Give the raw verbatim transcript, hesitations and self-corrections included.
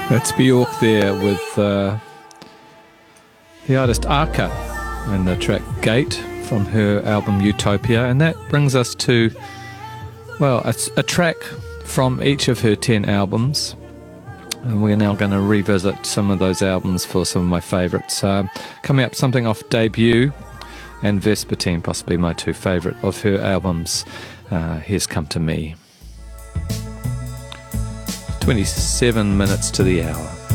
That's Bjork there with uh, the artist Arca and the track Gate from her album Utopia. And that brings us to, well, a, a track from each of her ten albums. And we're now going to revisit some of those albums for some of my favourites. Uh, coming up, something off Debut and Vespertine, possibly my two favourite of her albums. Uh, Here's Come to Me. twenty-seven minutes to the hour.